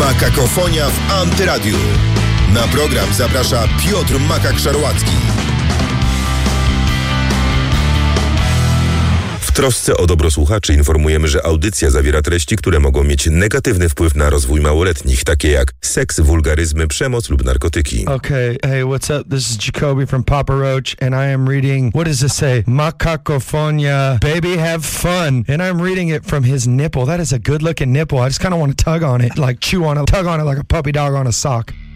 Makakofonia w Antyradiu. Na program zaprasza Piotr Makak-Szarłacki. W trosce o dobro słuchaczy informujemy, że audycja zawiera treści, które mogą mieć negatywny wpływ na rozwój małoletnich, takie jak seks, wulgaryzmy, przemoc lub narkotyki. Okay, hey, what's up? This is Jacoby from Papa Roach, and I am reading, what does it say? Makakofonia, baby have fun. And I'm reading it from his nipple. That is a good-looking nipple. I just kind of want to tug on it, like chew on it, tug on it like a puppy dog on a sock.